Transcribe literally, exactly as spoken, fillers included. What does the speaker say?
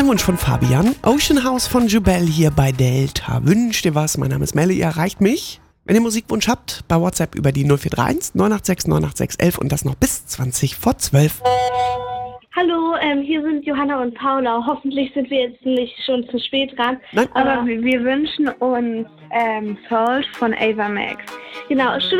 Ein Wunsch von Fabian. Ocean House von Jubel hier bei Delta. Wünscht ihr was? Mein Name ist Melle. Ihr erreicht mich, wenn ihr Musikwunsch habt, bei WhatsApp über die null vier drei eins neun acht sechs neun acht sechs eins eins und das noch bis zwanzig vor zwölf. Hallo, ähm, hier sind Johanna und Paula. Hoffentlich sind wir jetzt nicht schon zu spät dran. Nein. Aber wir, wir wünschen uns ähm, Salt von Ava Max. Genau, schön,